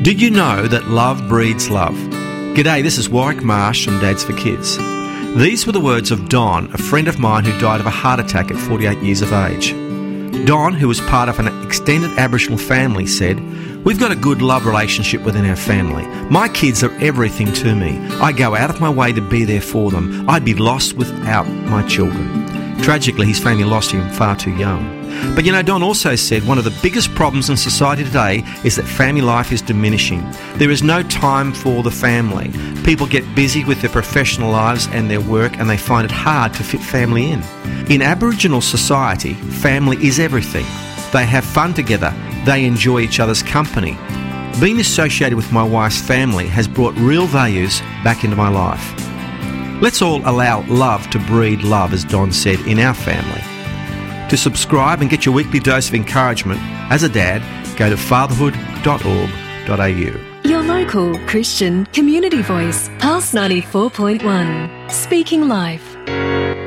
Did you know that love breeds love? G'day, this is Warwick Marsh from Dads for Kids. These were the words of Don, a friend of mine who died of a heart attack at 48 years of age. Don, who was part of an extended Aboriginal family, said, "We've got a good love relationship within our family. My kids are everything to me. I go out of my way to be there for them. I'd be lost without my children." Tragically, his family lost him far too young. But Don also said one of the biggest problems in society today is that family life is diminishing. There is no time for the family. People get busy with their professional lives and their work, and they find it hard to fit family in. In Aboriginal society, family is everything. They have fun together. They enjoy each other's company. Being associated with my wife's family has brought real values back into my life. Let's all allow love to breed love, as Don said, in our family. To subscribe and get your weekly dose of encouragement as a dad, go to fatherhood.org.au. Your local Christian community voice, Pulse 94.1, speaking life.